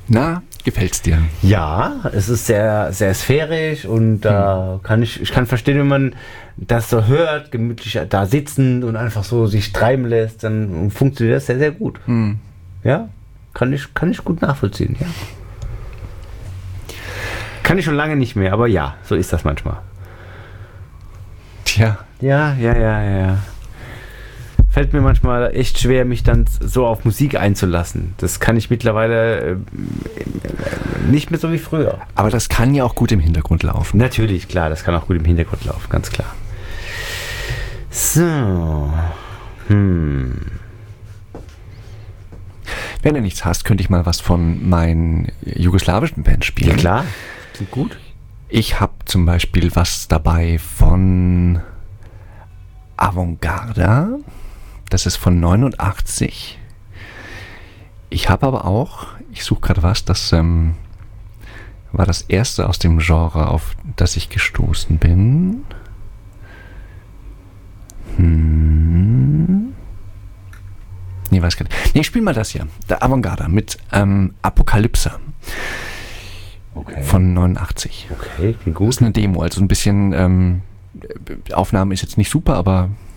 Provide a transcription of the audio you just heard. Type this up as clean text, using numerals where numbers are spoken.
Na, gefällt's dir? Ja, es ist sehr, sehr sphärisch und ich kann verstehen, wenn man das so hört, gemütlich da sitzen und einfach so sich treiben lässt, dann funktioniert das sehr, sehr gut. Ja, kann ich gut nachvollziehen, ja. Kann ich schon lange nicht mehr, aber ja, so ist das manchmal. Tja. Ja. Fällt mir manchmal echt schwer, mich dann so auf Musik einzulassen. Das kann ich mittlerweile nicht mehr so wie früher. Aber das kann ja auch gut im Hintergrund laufen. Natürlich, klar, das kann auch gut im Hintergrund laufen, ganz klar. So. Wenn du nichts hast, könnte ich mal was von meinen jugoslawischen Bands spielen. Ja klar, klingt gut. Ich habe zum Beispiel was dabei von Avantgarde. Das ist von 89. Ich habe aber auch, ich suche gerade was, das war das erste aus dem Genre, auf das ich gestoßen bin. Nee, weiß gar nicht. Nee, ich spiele mal das hier. Der Avantgarde mit Apokalypse. Okay. Von 89. Okay, klingt gut. Das ist eine Demo, also ein bisschen Aufnahme ist jetzt nicht super, aber